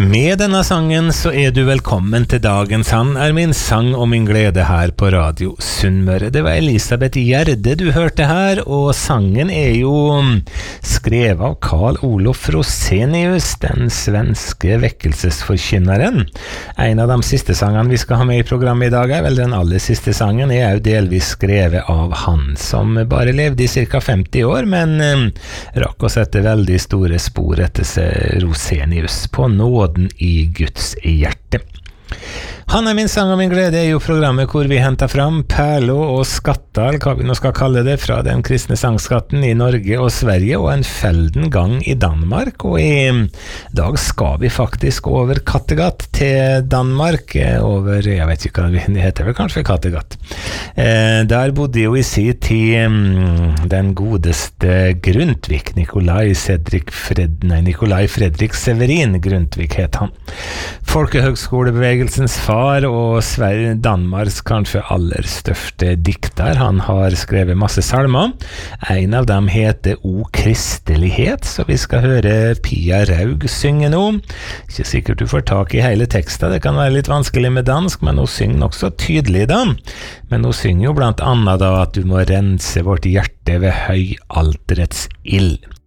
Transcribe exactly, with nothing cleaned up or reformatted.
Med denne sangen så er du velkommen til dagens Han er min sang og min glede her på Radio Sunnmøre. Det var Elisabeth Gjerde du hørte her, og sangen er jo skrevet av Carl Olof Rosenius, den svenske vekkelsesforkynneren. En av de siste sangene vi skal ha med i programmet i dag er vel den aller siste sangen, er jo delvis skrevet av han som bare levde i cirka femti år, men eh, rakk å sette veldig store spor etter seg Rosenius på nåden i Guds hjerte. Han er min sang og min glede er jo programmet hvor vi henter fram perler og skatter, hva vi nå skal kalle det, fra den kristne sangskatten i Norge og Sverige, og en felden gang i Danmark. Og i dag skal vi faktisk over Kattegat til Danmark, over, jeg vet ikke hva det heter, vel kanskje Kattegat. Eh, der bodde jo i sin tid den godeste Grundtvig, Nikolai Cedric Fred, nei, Nikolai Fredrik Severin Grundtvig het han. Folkehøgskolebevegelsens far og Sverige, Danmarks kanskje aller største dikter. Han har skrevet masse salmer. En av dem heter O Kristelighet, så vi skal høre Pia Raug synge nå. Ikke sikkert du får tak i hele teksten, det kan være litt vanskelig med dansk, men hun synger nok så tydelig da. Men hun synger jo blant annet da at du må rense vårt hjerte ved høyalterets ild.